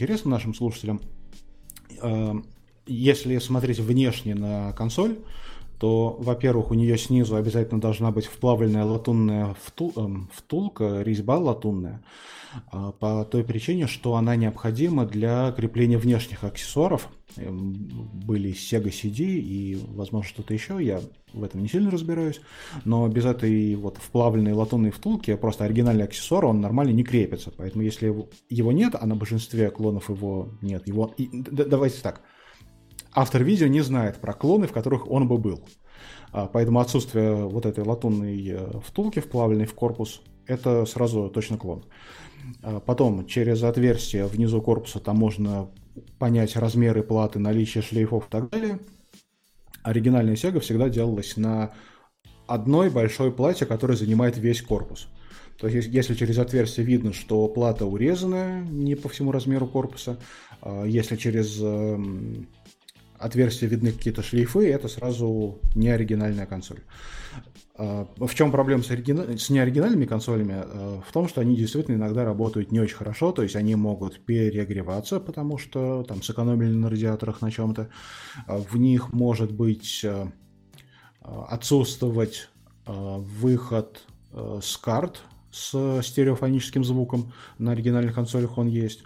интересно нашим слушателям. Если смотреть внешне на консоль, то, во-первых, у нее снизу обязательно должна быть вплавленная латунная втулка, резьба латунная, по той причине, что она необходима для крепления внешних аксессуаров. Были Sega CD и, возможно, что-то еще, я в этом не сильно разбираюсь, но без этой вот вплавленной латунной втулки просто оригинальный аксессуар, он нормально не крепится. Поэтому если его нет, а на большинстве клонов его нет, давайте так. Автор видео не знает про клоны, в которых он бы был. Поэтому отсутствие вот этой латунной втулки, вплавленной в корпус, это сразу точно клон. Потом через отверстие внизу корпуса там можно понять размеры платы, наличие шлейфов и так далее. Оригинальная Sega всегда делалась на одной большой плате, которая занимает весь корпус. То есть если через отверстие видно, что плата урезанная не по всему размеру корпуса, если через отверстия видны какие-то шлейфы, это сразу не оригинальная консоль. В чем проблема с неоригинальными консолями? В том, что они действительно иногда работают не очень хорошо, то есть они могут перегреваться, потому что там сэкономили на радиаторах на чем-то. В них может быть отсутствовать выход с карт с стереофоническим звуком. На оригинальных консолях он есть.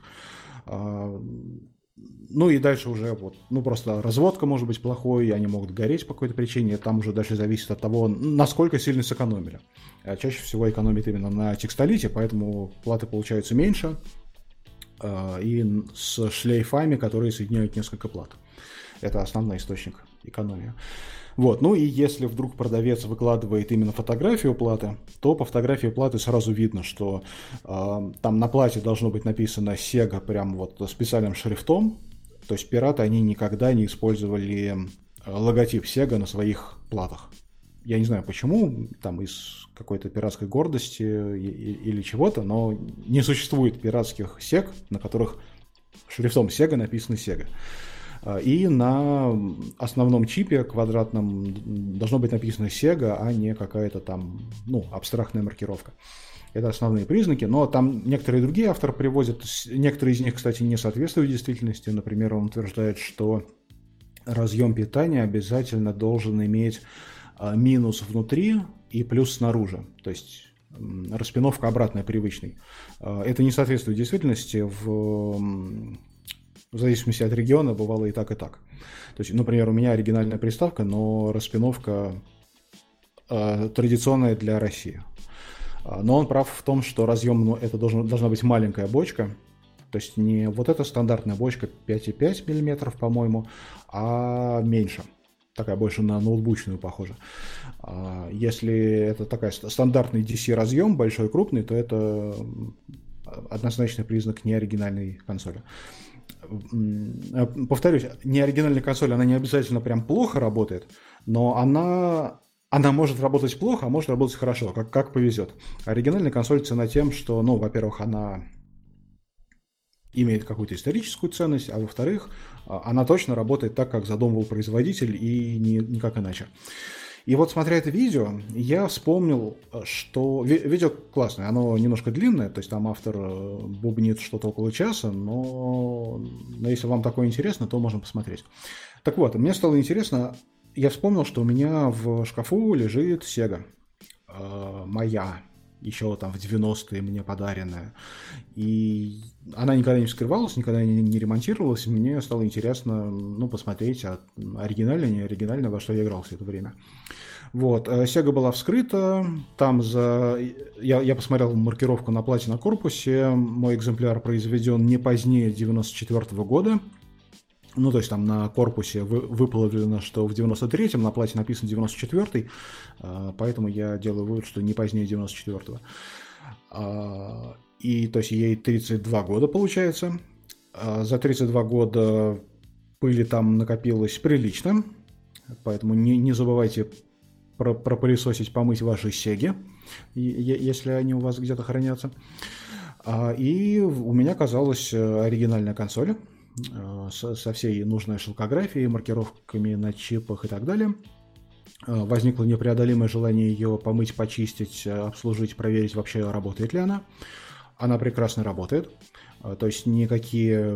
Ну и дальше уже просто разводка может быть плохой, они могут гореть по какой-то причине, там уже дальше зависит от того, насколько сильно сэкономили. Чаще всего экономит именно на текстолите, поэтому платы получаются меньше и с шлейфами, которые соединяют несколько плат. Это основной источник экономии. Ну и если вдруг продавец выкладывает именно фотографию платы, то по фотографии платы сразу видно, что там на плате должно быть написано Sega прям специальным шрифтом. То есть пираты, они никогда не использовали логотип Sega на своих платах. Я не знаю почему, там из какой-то пиратской гордости или чего-то, но не существует пиратских Sega, на которых шрифтом Sega написано Sega. И на основном чипе квадратном должно быть написано Sega, а не какая-то там, абстрактная маркировка. Это основные признаки, но там некоторые другие авторы приводят, некоторые из них, кстати, не соответствуют действительности. Например, он утверждает, что разъем питания обязательно должен иметь минус внутри и плюс снаружи. То есть распиновка обратная привычной. Это не соответствует действительности. В зависимости от региона бывало и так, и так. То есть, например, у меня оригинальная приставка, но распиновка традиционная для России. Но он прав в том, что разъем это должна быть маленькая бочка. То есть не вот эта стандартная бочка 5,5 мм, по-моему, а меньше. Такая больше на ноутбучную похожа. Если это такая стандартный DC-разъем, большой, крупный, то это однозначный признак неоригинальной консоли. Повторюсь, неоригинальная консоль, она не обязательно прям плохо работает, но она может работать плохо, а может работать хорошо, как повезет. Оригинальная консоль цена тем, что, во-первых, она имеет какую-то историческую ценность, а во-вторых, она точно работает так, как задумывал производитель, и никак иначе. И смотря это видео, я вспомнил, что видео классное, оно немножко длинное, то есть там автор бубнит что-то около часа, но если вам такое интересно, то можно посмотреть. Так вот, мне стало интересно, я вспомнил, что у меня в шкафу лежит Sega, моя, еще там в 90-е мне подаренная, и она никогда не вскрывалась, никогда не ремонтировалась, и мне стало интересно, посмотреть, оригинально, не оригинально, во что я играл все это время. Sega была вскрыта, там я посмотрел маркировку на плате на корпусе, мой экземпляр произведен не позднее 94 года, то есть там на корпусе выплавлено, что в 93-м, на плате написано 94-й, поэтому я делаю вывод, что не позднее 94-го. И то есть ей 32 года получается. За 32 года пыли там накопилось прилично, поэтому не забывайте пропылесосить, помыть ваши Сеги, если они у вас где-то хранятся. И у меня оказалась оригинальная консоль со всей нужной шелкографией, маркировками на чипах и так далее. Возникло непреодолимое желание ее помыть, почистить, обслужить, проверить, вообще работает ли она. Она прекрасно работает. То есть никакие